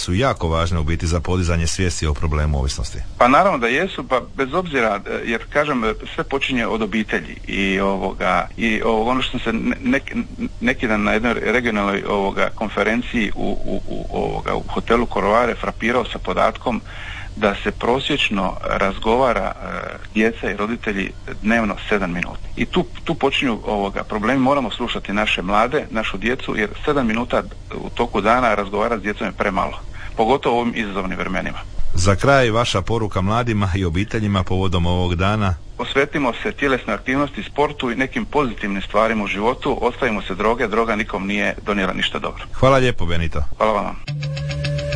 su jako važne u biti za podizanje svijesti o problemu ovisnosti. Pa naravno da jesu, pa bez obzira, jer kažem, sve počinje od obitelji i ono što sam se neki dan na jednoj regionalnoj konferenciji u hotelu Corvare frapirao sa podatkom da se prosječno razgovara djeca i roditelji dnevno 7 minuta. I tu počinju problemi. Moramo slušati naše mlade, našu djecu, jer 7 minuta u toku dana razgovarati s djecom je premalo, pogotovo u ovim izazovnim vremenima. Za kraj, vaša poruka mladima i obiteljima povodom ovog dana? Posvetimo se tjelesnoj aktivnosti, sportu i nekim pozitivnim stvarima u životu. Ostavimo se droge, droga nikom nije donijela ništa dobro. Hvala lijepo, Benito. Hvala vam.